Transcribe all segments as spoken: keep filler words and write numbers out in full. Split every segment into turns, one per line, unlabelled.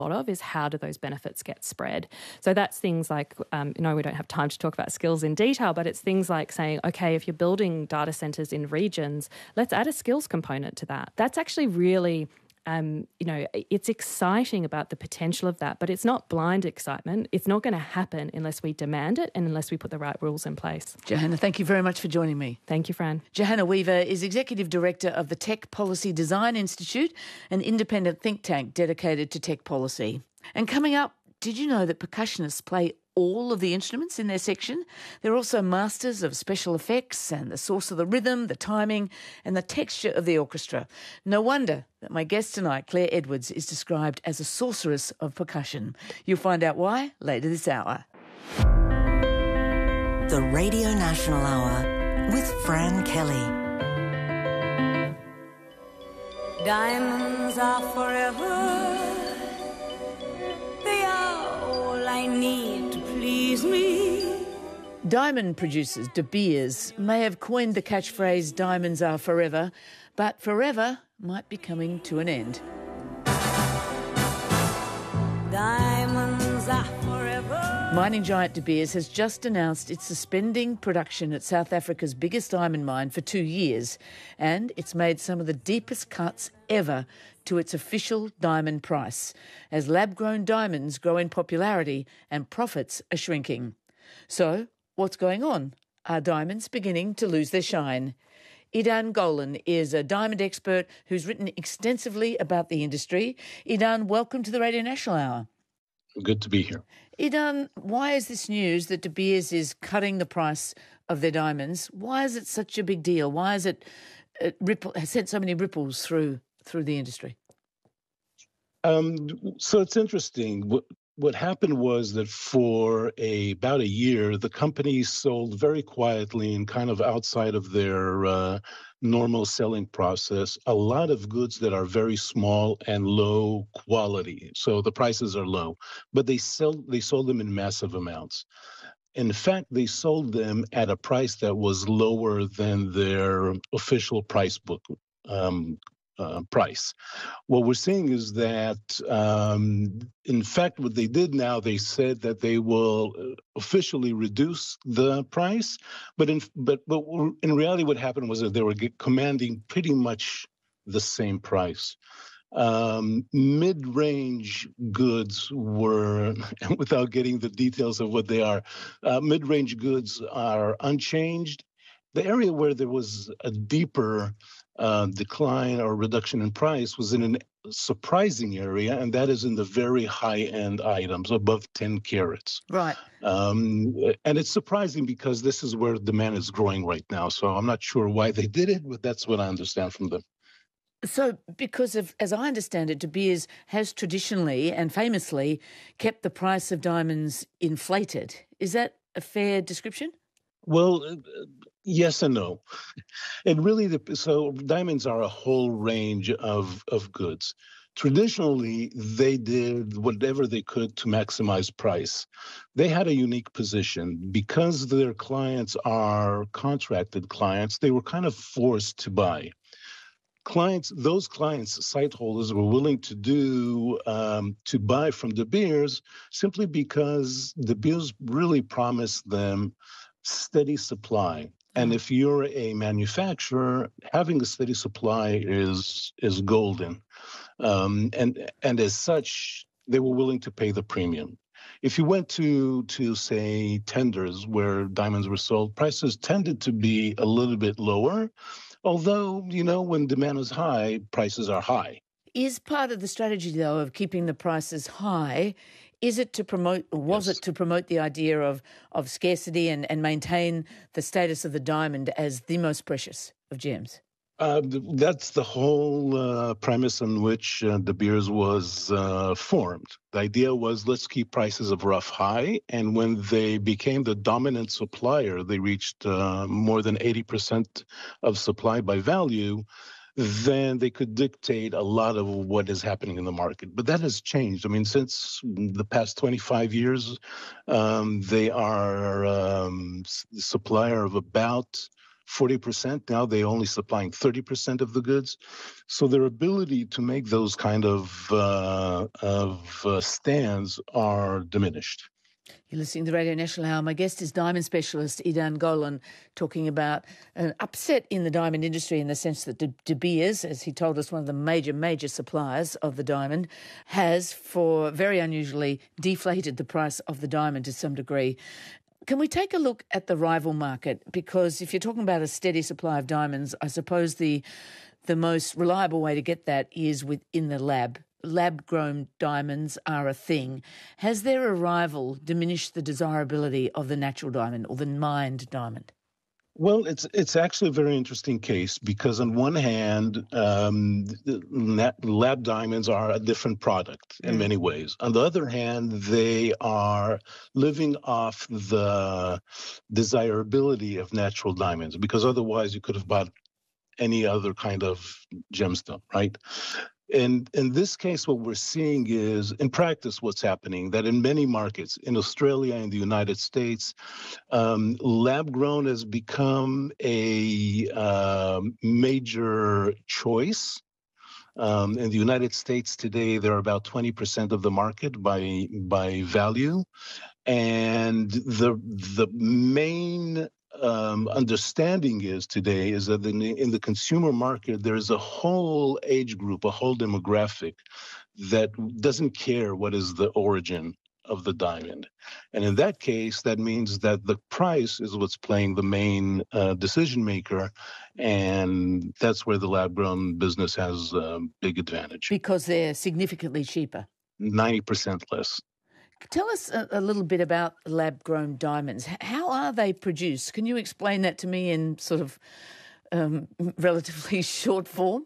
lot of is how do those benefits get spread. So that's things like, um, you know, we don't have time to talk about skills in detail, but it's things like saying, okay, if you're building data centers in regions, let's add a skills component to that. That's actually really, um, you know, it's exciting about the potential of that, but it's not blind excitement. It's not going to happen unless we demand it and unless we put the right rules in place.
Johanna, thank you very much for joining me.
Thank you, Fran.
Johanna Weaver is Executive Director of the Tech Policy Design Institute, an independent think tank dedicated to tech policy. And coming up, did you know that percussionists play all of the instruments in their section? They're also masters of special effects and the source of the rhythm, the timing and the texture of the orchestra. No wonder that my guest tonight, Claire Edwards, is described as a sorceress of percussion. You'll find out why later this hour.
The Radio National Hour with Fran Kelly.
Diamonds are forever. They are all I need to please me.
Diamond producers De Beers may have coined the catchphrase "diamonds are forever," but forever might be coming to an end.
Diamonds are forever.
Mining giant De Beers has just announced it's suspending production at South Africa's biggest diamond mine for two years, and it's made some of the deepest cuts ever to its official diamond price, as lab-grown diamonds grow in popularity and profits are shrinking. So, what's going on? Are diamonds beginning to lose their shine? Idan Golan is a diamond expert who's written extensively about the industry. Idan, welcome to the Radio National Hour.
Good to be here.
Idan, why is this news that De Beers is cutting the price of their diamonds? Why is it such a big deal? Why is it, it ripple, has sent so many ripples through through the industry?
Um, so it's interesting. What, what happened was that for a, about a year, the company sold very quietly and kind of outside of their uh, normal selling process a lot of goods that are very small and low quality. So the prices are low, but they sell they sold them in massive amounts. In fact, they sold them at a price that was lower than their official price book um, uh, price. What we're seeing is that, um, in fact, what they did now, they said that they will officially reduce the price, but in but but in reality, what happened was that they were commanding pretty much the same price. Um, mid-range goods were, without getting the details of what they are, uh, mid-range goods are unchanged. The area where there was a deeper uh, decline or reduction in price was in a surprising area, and that is in the very high-end items, above ten carats.
Right.
Um, and it's surprising because this is where demand is growing right now. So I'm not sure why they did it, but that's what I understand from them.
So, because of, as I understand it, De Beers has traditionally and famously kept the price of diamonds inflated. Is that a fair description?
Well, uh, yes and no. It really, so diamonds are a whole range of, of goods. Traditionally, they did whatever they could to maximize price. They had a unique position. Because their clients are contracted clients, they were kind of forced to buy. Clients, those clients, site holders, were willing to do um, to buy from De Beers simply because De Beers really promised them steady supply. And if you're a manufacturer, having a steady supply is is golden. Um, and and as such, they were willing to pay the premium. If you went to to say tenders where diamonds were sold, prices tended to be a little bit lower. Although, you know, when demand is high, prices are high.
Is part of the strategy, though, of keeping the prices high, is it to promote, or was yes. it to promote the idea of, of scarcity and, and maintain the status of the diamond as the most precious of gems?
Uh, that's the whole uh, premise on which uh, De Beers was uh, formed. The idea was, let's keep prices of rough high, and when they became the dominant supplier, they reached uh, more than eighty percent of supply by value, then they could dictate a lot of what is happening in the market. But that has changed. I mean, since the past twenty-five years, um, they are um, the supplier of about forty percent. Now they're only supplying thirty percent of the goods. So their ability to make those kind of, uh, of uh, stands are diminished.
You're listening to Radio National Hour. My guest is diamond specialist Idan Golan, talking about an upset in the diamond industry in the sense that De, De Beers, as he told us, one of the major, major suppliers of the diamond, has, for very unusually, deflated the price of the diamond to some degree. Can we take a look at the rival market? Because if you're talking about a steady supply of diamonds, I suppose the the most reliable way to get that is within the lab. Lab-grown diamonds are a thing. Has their arrival diminished the desirability of the natural diamond or the mined diamond?
Well, it's it's actually a very interesting case because on one hand, um, lab diamonds are a different product in mm. many ways. On the other hand, they are living off the desirability of natural diamonds because otherwise you could have bought any other kind of gemstone, right? And in this case, what we're seeing is, in practice, what's happening, that in many markets, in Australia and the United States, um, lab-grown has become a uh, major choice. Um, in the United States today, they're about twenty percent of the market by by value. And the the main Um, understanding is today is that in the, in the consumer market, there's a whole age group, a whole demographic that doesn't care what is the origin of the diamond. And in that case, that means that the price is what's playing the main uh, decision maker. And that's where the lab-grown business has a big advantage.
Because they're significantly cheaper.
ninety percent less.
Tell us a, a little bit about lab-grown diamonds. How are they produced? Can you explain that to me in sort of um, relatively short form?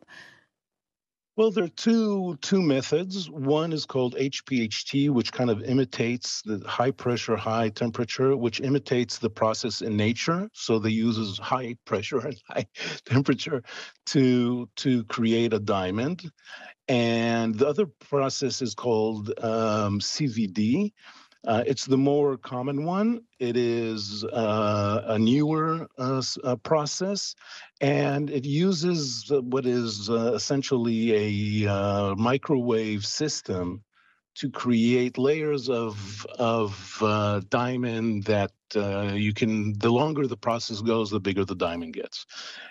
Well, there are two two methods. One is called H P H T, which kind of imitates the high pressure, high temperature, which imitates the process in nature. So they uses high pressure and high temperature to to create a diamond. And the other process is called um, C V D. Uh, it's the more common one. It is uh, a newer uh, uh, process, and it uses what is uh, essentially a uh, microwave system to create layers of of uh, diamond that uh, you can. The longer the process goes, the bigger the diamond gets,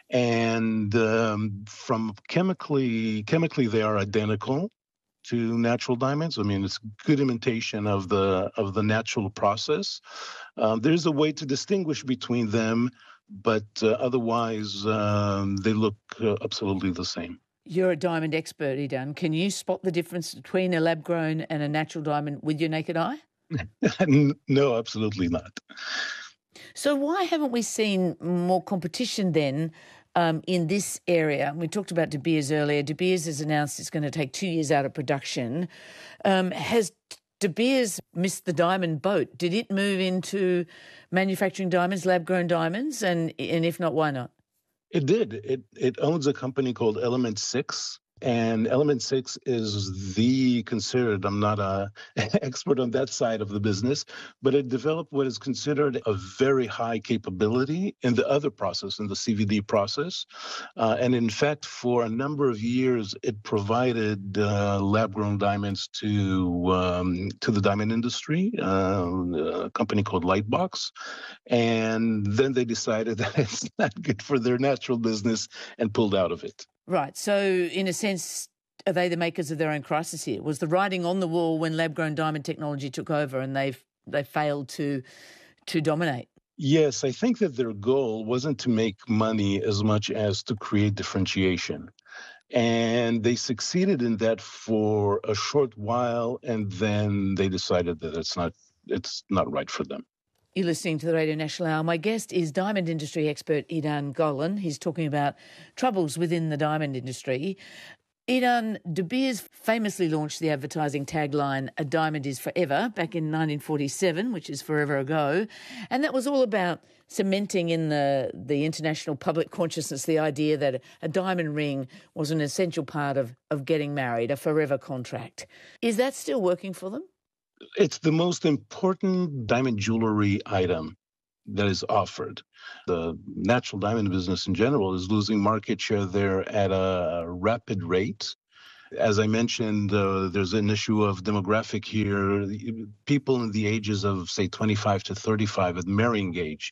and um, from chemically chemically they are identical to natural diamonds. I mean, it's good imitation of the of the natural process. Um, there's a way to distinguish between them, but uh, otherwise um, they look uh, absolutely the same.
You're a diamond expert, Idan. Can you spot the difference between a lab-grown and a natural diamond with your naked eye?
No, absolutely not.
So why haven't we seen more competition then um, in this area? We talked about De Beers earlier. De Beers has announced it's going to take two years out of production. Um, has De Beers missed the diamond boat? Did it move into manufacturing diamonds, lab-grown diamonds? And, and if not, why not?
It did. It it owns a company called Element Six, and Element Six is the considered. I'm not a expert on that side of the business, but it developed what is considered a very high capability in the other process, in the C V D process, uh, and in fact, for a number of years, it provided uh, lab-grown diamonds to um, to the diamond industry. Uh, a company called Lightbox, and then they decided that it's not good for their natural business and pulled out of it.
Right. So, in a sense, are they the makers of their own crisis here? Was the writing on the wall when lab-grown diamond technology took over and they've they failed to to dominate?
Yes, I think that their goal wasn't to make money as much as to create differentiation. And they succeeded in that for a short while, and then they decided that it's not it's not right for them.
You're listening to the Radio National Hour. My guest is diamond industry expert Idan Golan. He's talking about troubles within the diamond industry. Idan, De Beers famously launched the advertising tagline, "A diamond is forever," back in nineteen forty-seven, which is forever ago. And that was all about cementing in the, the international public consciousness the idea that a diamond ring was an essential part of, of getting married, a forever contract. Is that still working for them?
It's the most important diamond jewelry item that is offered. The natural diamond business in general is losing market share there at a rapid rate. As I mentioned, uh, there's an issue of demographic here. People in the ages of, say, twenty-five to thirty-five at marrying age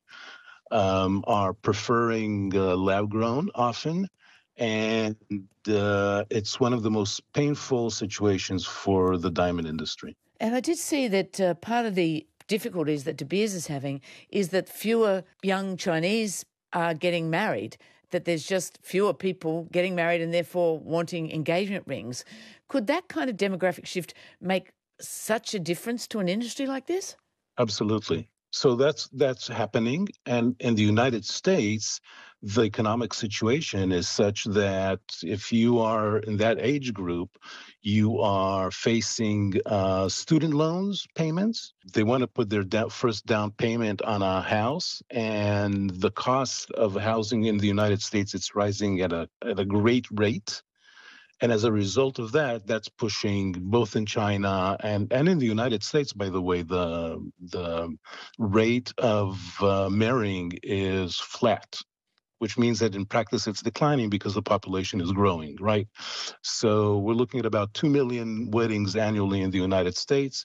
um, are preferring uh, lab-grown often, and uh, it's one of the most painful situations for the diamond industry.
And I did see that uh, part of the difficulties that De Beers is having is that fewer young Chinese are getting married, that there's just fewer people getting married and therefore wanting engagement rings. Could that kind of demographic shift make such a difference to an industry like this?
Absolutely. So that's that's happening. And in the United States, the economic situation is such that if you are in that age group, you are facing uh, student loans payments. They want to put their da- first down payment on a house, and the cost of housing in the United States, it's rising at a at a great rate. And as a result of that, that's pushing both in China and, and in the United States, by the way, the, the rate of uh, marrying is flat, which means that in practice it's declining because the population is growing, right? So we're looking at about two million weddings annually in the United States,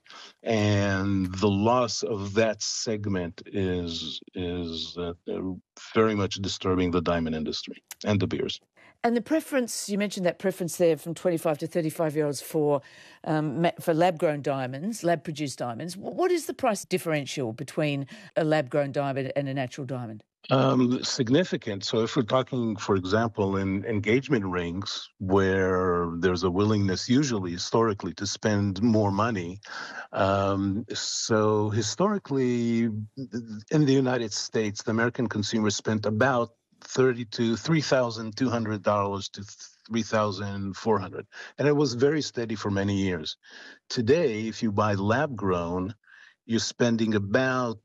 and the loss of that segment is, is uh, very much disturbing the diamond industry and De Beers.
And the preference, you mentioned that preference there from twenty-five to thirty-five-year-olds for um, for lab-grown diamonds, lab-produced diamonds. What is the price differential between a lab-grown diamond and a natural diamond?
Um, significant. So if we're talking, for example, in engagement rings, where there's a willingness usually historically to spend more money. Um, so historically, in the United States, the American consumer spent about thirty to three thousand two hundred dollars to three thousand four hundred dollars. And it was very steady for many years. Today, if you buy lab grown, you're spending about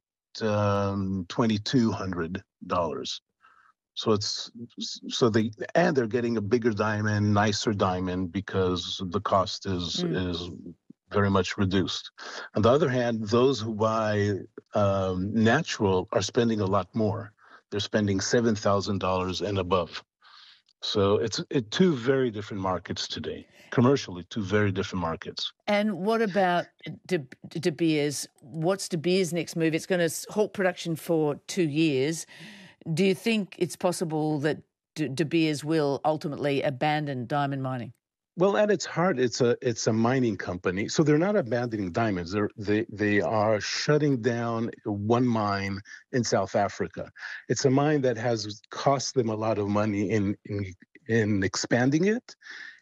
um, twenty-two hundred dollars. So it's so they and they're getting a bigger diamond, nicer diamond, because the cost is mm. is very much reduced. On the other hand, those who buy um, natural are spending a lot more. They're spending seven thousand dollars and above. So it's it, two very different markets today. Commercially, two very different markets.
And what about De, De Beers? What's De Beers' next move? It's going to halt production for two years. Do you think it's possible that De, De Beers will ultimately abandon diamond mining?
Well, at its heart, it's a it's a mining company. So they're not abandoning diamonds. They're, they they are shutting down one mine in South Africa. It's a mine that has cost them a lot of money in in, in expanding it,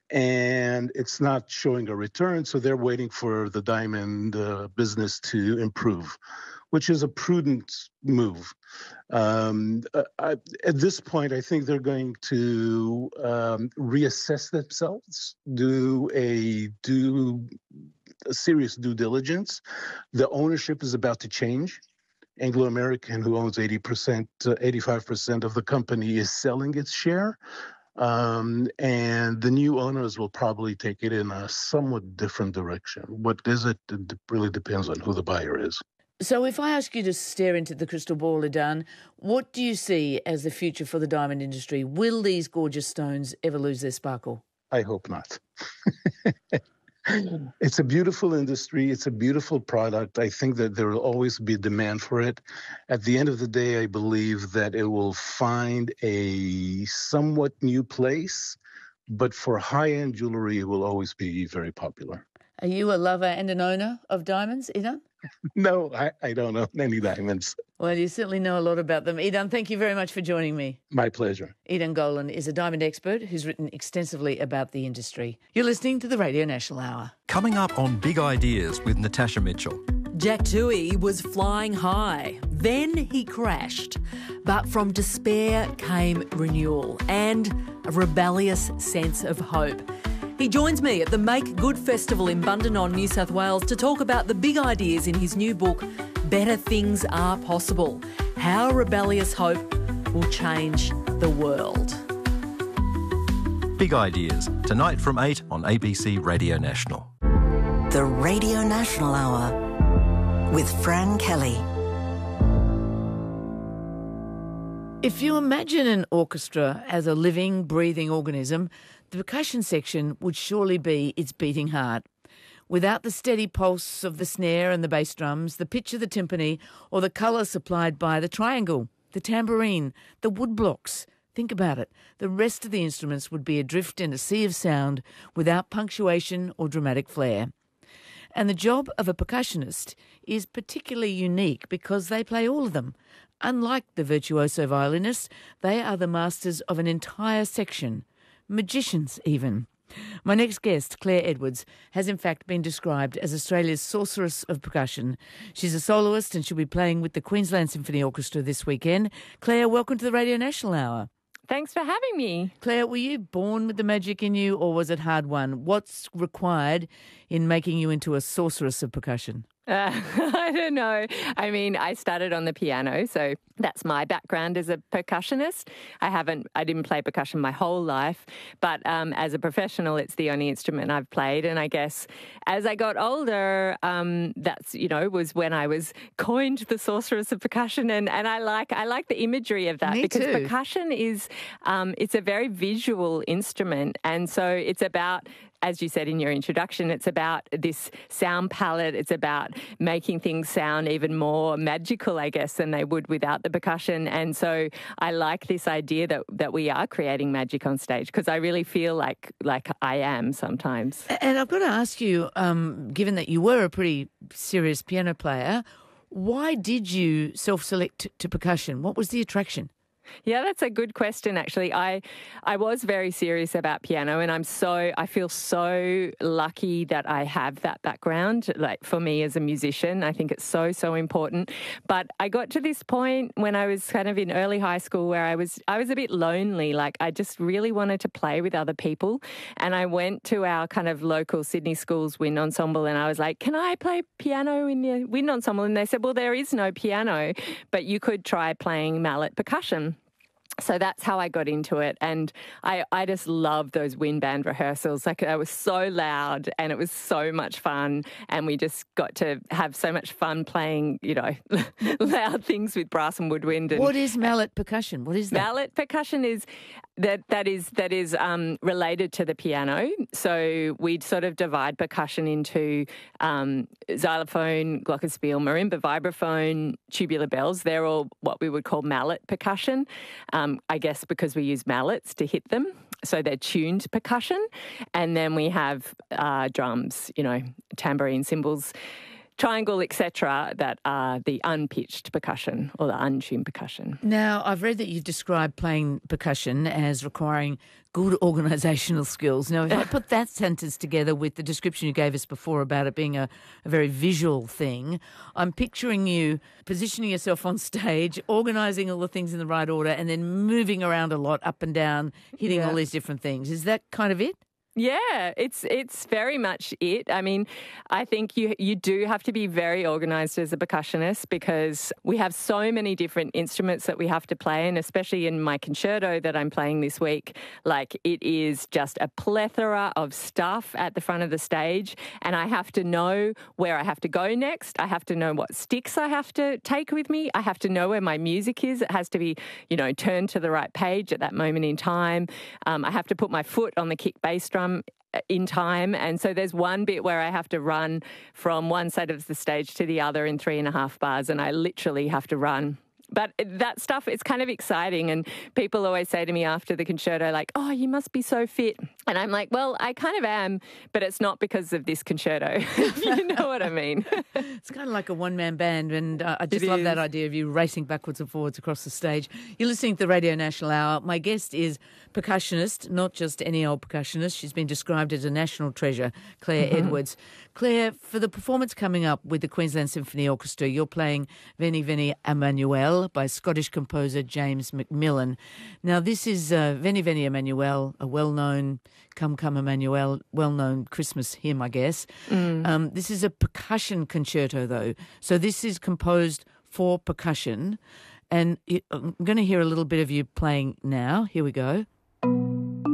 and it's not showing a return. So they're waiting for the diamond uh, business to improve, which is a prudent move. Um, I, at this point, I think they're going to um, reassess themselves, do a do a serious due diligence. The ownership is about to change. Anglo American, who owns eighty percent, uh, eighty-five percent of the company, is selling its share. Um, and the new owners will probably take it in a somewhat different direction. What is it? It really depends on who the buyer is.
So if I ask you to stare into the crystal ball, Idan, what do you see as the future for the diamond industry? Will these gorgeous stones ever lose their sparkle?
I hope not. It's a beautiful industry. It's a beautiful product. I think that there will always be demand for it. At the end of the day, I believe that it will find a somewhat new place, but for high-end jewelry, it will always be very popular.
Are you a lover and an owner of diamonds, Idan?
No, I, I don't own any diamonds.
Well, you certainly know a lot about them. Idan, thank you very much for joining me.
My pleasure.
Idan Golan is a diamond expert who's written extensively about the industry. You're listening to the Radio National Hour.
Coming up on Big Ideas with Natasha Mitchell.
Jack Toohey was flying high. Then he crashed. But from despair came renewal and a rebellious sense of hope. He joins me at the Make Good Festival in Bundanon, New South Wales, to talk about the big ideas in his new book, Better Things Are Possible, How Rebellious Hope Will Change the World.
Big Ideas, tonight from eight on A B C Radio National.
The Radio National Hour with Fran Kelly.
If you imagine an orchestra as a living, breathing organism, the percussion section would surely be its beating heart. Without the steady pulse of the snare and the bass drums, the pitch of the timpani, or the colour supplied by the triangle, the tambourine, the wood blocks, think about it. The rest of the instruments would be adrift in a sea of sound without punctuation or dramatic flair. And the job of a percussionist is particularly unique because they play all of them. Unlike the virtuoso violinists, they are the masters of an entire section, magicians even. My next guest, Claire Edwards, has in fact been described as Australia's sorceress of percussion. She's a soloist and she'll be playing with the Queensland Symphony Orchestra this weekend. Claire, welcome to the Radio National Hour.
Thanks for having me.
Claire, were you born with the magic in you or was it hard won? What's required in making you into a sorceress of percussion?
Uh, I don't know. I mean, I started on the piano, so that's my background as a percussionist. I haven't, I didn't play percussion my whole life, but um, as a professional, it's the only instrument I've played. And I guess as I got older, um, that's, you know, was when I was coined the sorceress of percussion. And, and I like, I like the imagery of that.
Me
because
too.
Percussion is, um, it's a very visual instrument. And so it's about, as you said in your introduction, it's about this sound palette. It's about making things sound even more magical, I guess, than they would without the percussion. And so I like this idea that, that we are creating magic on stage because I really feel like like I am sometimes.
And I've got to ask you, um, given that you were a pretty serious piano player, why did you self-select to percussion? What was the attraction?
Yeah, that's a good question, actually. I I was very serious about piano and I'm so, I feel so lucky that I have that background, like for me as a musician. I think it's so, so important. But I got to this point when I was kind of in early high school where I was, I was a bit lonely. Like I just really wanted to play with other people. And I went to our kind of local Sydney Schools wind ensemble and I was like, can I play piano in the wind ensemble? And they said, well, there is no piano, but you could try playing mallet percussion. So that's how I got into it. And I, I just loved those wind band rehearsals. Like, it was so loud and it was so much fun. And we just got to have so much fun playing, you know, loud things with brass and woodwind. And
what is mallet percussion? What is that?
Mallet percussion is that that is that is um, related to the piano. So we'd sort of divide percussion into um, xylophone, glockenspiel, marimba, vibraphone, tubular bells. They're all what we would call mallet percussion. Um, I guess because we use mallets to hit them. So they're tuned percussion. And then we have uh, drums, you know, tambourine, cymbals, triangle, et cetera, that are the unpitched percussion or the untuned percussion.
Now, I've read that you've described playing percussion as requiring good organisational skills. Now, if I put that sentence together with the description you gave us before about it being a, a very visual thing, I'm picturing you positioning yourself on stage, organising all the things in the right order, and then moving around a lot, up and down, hitting
Yeah.
all these different things. Is that kind of it?
Yeah, it's it's very much it. I mean, I think you you do have to be very organised as a percussionist because we have so many different instruments that we have to play, and especially in my concerto that I'm playing this week, like it is just a plethora of stuff at the front of the stage, and I have to know where I have to go next. I have to know what sticks I have to take with me. I have to know where my music is. It has to be, you know, turned to the right page at that moment in time. Um, I have to put my foot on the kick bass drum in time. And so there's one bit where I have to run from one side of the stage to the other in three and a half bars, and I literally have to run. But that stuff, it's kind of exciting. And people always say to me after the concerto, like, oh, you must be so fit. And I'm like, well, I kind of am, but it's not because of this concerto. You know what I mean?
It's kind of like a one-man band, and uh, I just
It
love
is.
that idea of you racing backwards and forwards across the stage. You're listening to the Radio National Hour. My guest is percussionist, not just any old percussionist. She's been described as a national treasure, Claire mm-hmm. Edwards. Claire, for the performance coming up with the Queensland Symphony Orchestra, you're playing Veni Veni Emmanuel by Scottish composer James Macmillan. Now, this is uh, Veni Veni Emmanuel, a well-known Come Come Emmanuel, well-known Christmas hymn, I guess. Mm. Um, this is a percussion concerto, though. So this is composed for percussion. And it, I'm going to hear a little bit of you playing now. Here we go.